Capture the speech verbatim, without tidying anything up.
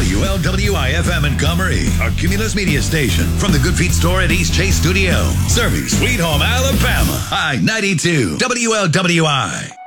W L W I F M Montgomery, our Cumulus Media station. From the Good Feet store at East Chase Studio. Serving Sweet Home, Alabama. I ninety-two W L W I.